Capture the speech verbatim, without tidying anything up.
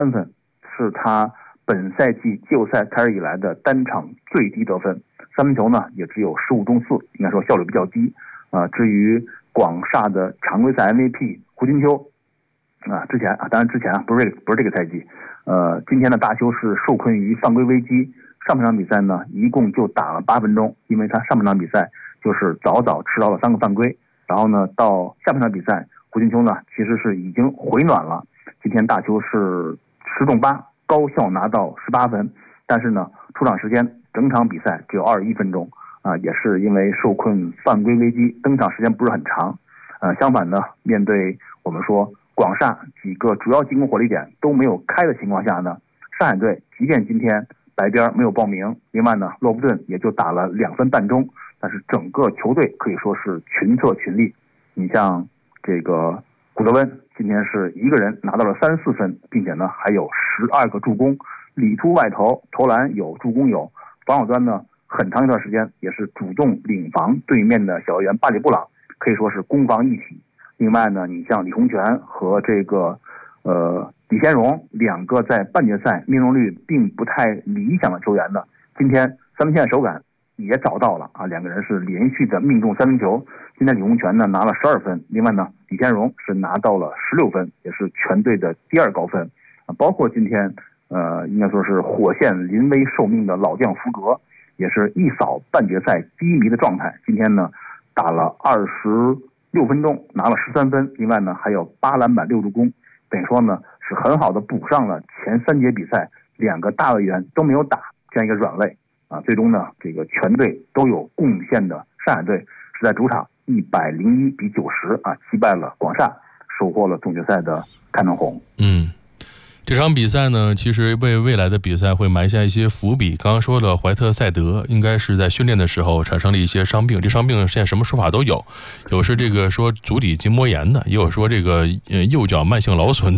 三分，是他本赛季季后赛开始以来的单场最低得分。三分球呢也只有十五中四，应该说效率比较低。啊、呃，至于广厦的常规赛 M V P 胡金秋，啊，之前啊，当然之前啊，不是这个不是这个赛季。呃，今天的大邱是受困于犯规危机，上半场比赛呢一共就打了八分钟，因为他上半场比赛就是早早吃到了三个犯规，然后呢到下半场比赛，胡金秋呢其实是已经回暖了。今天大邱是十中八，高效拿到十八分，但是呢出场时间整场比赛只有二十一分钟啊、呃，也是因为受困犯规危机，登场时间不是很长。呃，相反呢，面对我们说广厦几个主要进攻火力点都没有开的情况下呢，上海队即便今天白边没有报名，另外呢洛夫顿也就打了两分半钟，但是整个球队可以说是群策群力。你像这个古德温今天是一个人拿到了三四分，并且呢还有十二个助攻，里突外投，投篮有，助攻有，防守端呢很长一段时间也是主动领防对面的小球员巴里布朗，可以说是攻防一体。另外呢，你像李洪权和这个呃李贤荣两个在半决赛命中率并不太理想的球员呢，今天三分线手感也找到了啊，两个人是连续的命中三分球。今天李洪权呢拿了十二分，另外呢李贤荣是拿到了十六分，也是全队的第二高分啊。包括今天呃应该说是火线临危受命的老将福格，也是一扫半决赛低迷的状态。今天呢打了二十六分钟，拿了十三分，另外呢还有八篮板六助攻，等于说呢是很好的补上了前三节比赛两个大外援都没有打这样一个软肋啊。最终呢这个全队都有贡献的上海队是在主场一百零一比九十啊击败了广厦，收获了总决赛的开门红。 嗯。这场比赛呢，其实为未来的比赛会埋下一些伏笔。刚刚说的怀特塞德应该是在训练的时候产生了一些伤病，这伤病现在什么说法都有，有是这个说足底筋膜炎的，也有说这个呃右脚慢性劳损